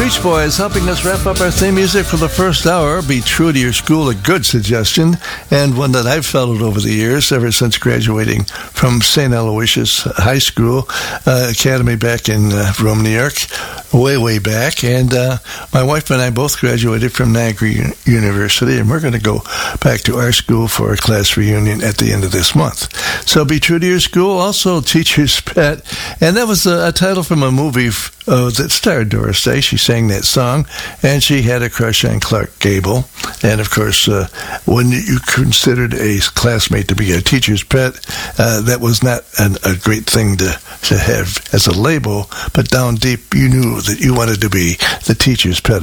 Beach Boys helping us wrap up our theme music for the first hour. Be true to your school, a good suggestion, and one that I've followed over the years, ever since graduating from St. Aloysius High School Academy back in Rome, New York, way back. And my wife and I both graduated from Niagara University, and we're going to go back to our school for a class reunion at the end of this month. So be true to your school, also Teacher's Pet, and that was a title from a movie that starred Doris Day. She sang that song, and she had a crush on Clark Gable. And of course, when you considered a classmate to be a teacher's pet, that was not a great thing to have as a label, but down deep you knew that you wanted to be the teacher's pet